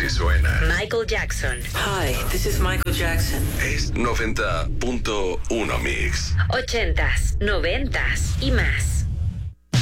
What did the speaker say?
Así suena. Michael Jackson. Hi, this is Michael Jackson. Es 90.1 Mix. 80s, 90s y más.